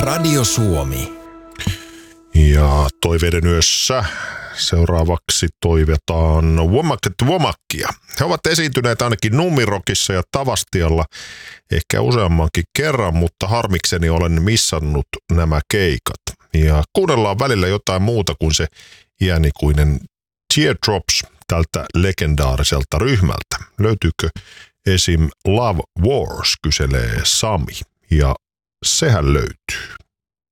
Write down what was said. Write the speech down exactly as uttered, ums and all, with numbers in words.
Radio Suomi. Ja toiveiden yössä seuraavaksi toivetaan Womack Womakkia. He ovat esiintyneet ainakin Numirokissa ja Tavastialla ehkä useammankin kerran, mutta harmikseni olen missannut nämä keikat. Ja kuunnellaan välillä jotain muuta kuin se iänikuinen Teardrops tältä legendaariselta ryhmältä. Löytyykö esim. Love Wars, kyselee Sami, ja sehän löytyy.